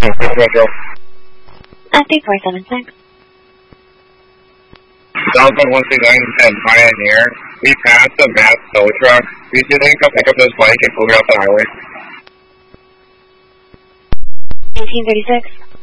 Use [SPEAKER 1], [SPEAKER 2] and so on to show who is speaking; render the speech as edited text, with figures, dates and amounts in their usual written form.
[SPEAKER 1] Metro.
[SPEAKER 2] 3476.
[SPEAKER 1] Southbound 169 and Pioneer. We passed the mass tow truck. We should then come pick up this bike and pull it off the highway.
[SPEAKER 2] 1836.